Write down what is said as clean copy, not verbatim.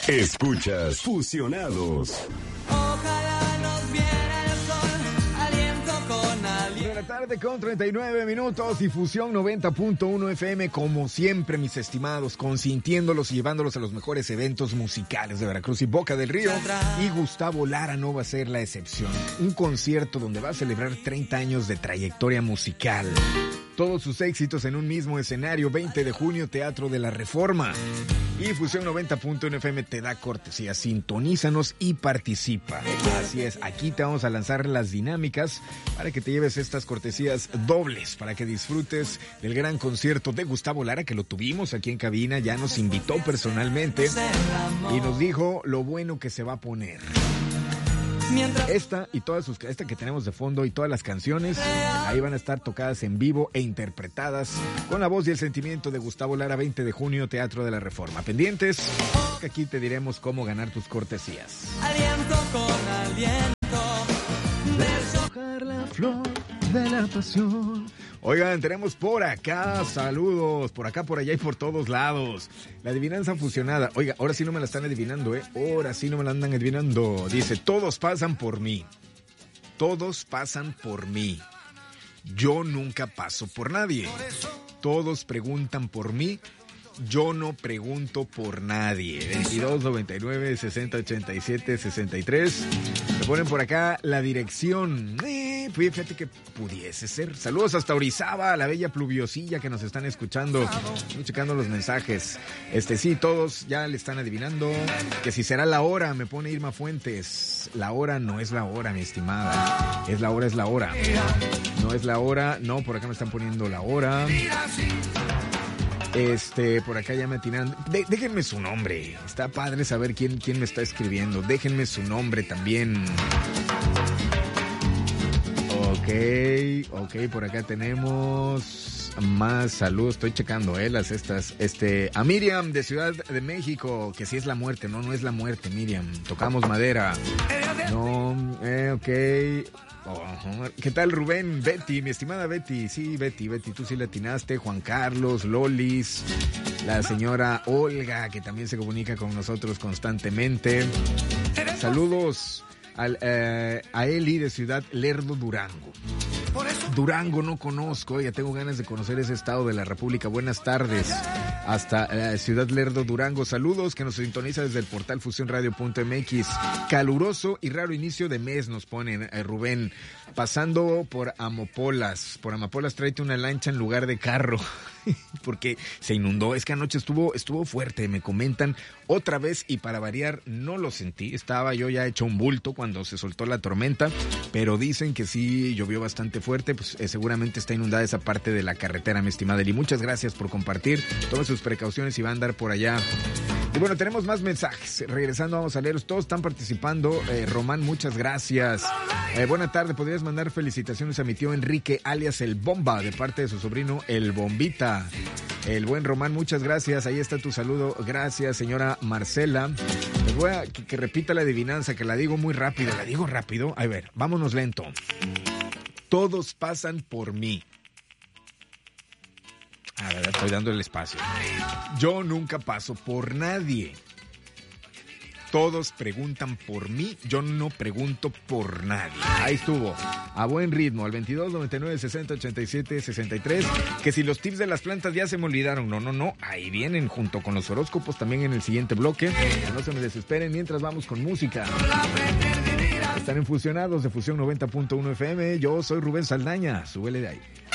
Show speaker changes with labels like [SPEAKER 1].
[SPEAKER 1] Escuchas Fusionados.
[SPEAKER 2] Ojalá nos viera el sol, aliento con aliento.
[SPEAKER 3] De la tarde con 39 minutos, Difusión 90.1 FM, como siempre, mis estimados, consintiéndolos y llevándolos a los mejores eventos musicales de Veracruz y Boca del Río. Y Gustavo Lara no va a ser la excepción. Un concierto donde va a celebrar 30 años de trayectoria musical. Todos sus éxitos en un mismo escenario, 20 de junio, Teatro de la Reforma. Y Fusión 90.1 FM te da cortesía, sintonízanos y participa. Así es, aquí te vamos a lanzar las dinámicas para que te lleves estas cortesías dobles, para que disfrutes del gran concierto de Gustavo Lara, que lo tuvimos aquí en cabina, ya nos invitó personalmente y nos dijo lo bueno que se va a poner. Esta que tenemos de fondo y todas las canciones ahí van a estar tocadas en vivo e interpretadas con la voz y el sentimiento de Gustavo Lara. 20 de junio, Teatro de la Reforma. Pendientes, que aquí te diremos cómo ganar tus cortesías.
[SPEAKER 2] Aliento con aliento,
[SPEAKER 3] Deshojar la flor de la pasión. Oigan, tenemos por acá saludos, por acá, por allá y por todos lados. La adivinanza fusionada. Oiga, ahora sí no me la están adivinando, ahora sí no me la andan adivinando. Dice, todos pasan por mí. Todos pasan por mí. Yo nunca paso por nadie. Todos preguntan por mí. Yo no pregunto por nadie. 22 99 60 87 63. Me ponen por acá la dirección. Fíjate que pudiese ser. Saludos hasta Orizaba, la bella pluviosilla que nos están escuchando. Estoy checando los mensajes. Sí, todos ya le están adivinando. Que si será la hora, me pone Irma Fuentes. La hora no es la hora, mi estimada. Es la hora, es la hora. No es la hora. No, por acá me están poniendo la hora. Por acá ya me atinan. Déjenme su nombre. Está padre saber quién me está escribiendo. Déjenme su nombre también. Ok, por acá tenemos más saludos. Estoy checando, las estas. A Miriam de Ciudad de México, que sí es la muerte. No es la muerte, Miriam. Tocamos madera. No, ok. ¿Qué tal, Rubén? Betty, mi estimada Betty. Sí, Betty, tú sí le atinaste. Juan Carlos, Lolis, la señora Olga, que también se comunica con nosotros constantemente. Saludos a Eli de Ciudad Lerdo, Durango. Durango no conozco, ya tengo ganas de conocer ese estado de la República. Buenas tardes, hasta Ciudad Lerdo, Durango. Saludos, que nos sintoniza desde el portal fusionradio.mx. Caluroso y raro inicio de mes, nos ponen, Rubén. Pasando por Amapolas. Por Amapolas, tráete una lancha en lugar de carro. Porque se inundó. Es que anoche estuvo fuerte, me comentan. Otra vez, y para variar, no lo sentí. Estaba yo ya hecho un bulto cuando se soltó la tormenta, pero dicen que sí llovió bastante fuerte. Pues seguramente está inundada esa parte de la carretera, mi estimada Eli. Muchas gracias por compartir. Tomen sus precauciones y va a andar por allá. Y bueno, tenemos más mensajes. Regresando, vamos a leerlos. Todos están participando. Román, muchas gracias. Buena tarde. ¿Podrías mandar felicitaciones a mi tío Enrique, alias El Bomba, de parte de su sobrino El Bombita? El buen Román, muchas gracias. Ahí está tu saludo. Gracias, señora Marcela. Les voy a que repita la adivinanza, que la digo muy rápido. ¿La digo rápido? A ver, vámonos lento. Todos pasan por mí. A ver, estoy dando el espacio. Yo nunca paso por nadie. Todos preguntan por mí, yo no pregunto por nadie. Ahí estuvo, a buen ritmo, al 22 99 60 87 63. Que si los tips de las plantas ya se me olvidaron. No, ahí vienen junto con los horóscopos también en el siguiente bloque. Que no se me desesperen mientras vamos con música. Están en Fusionados de Fusión 90.1 FM. Yo soy Rubén Saldaña, súbele de ahí.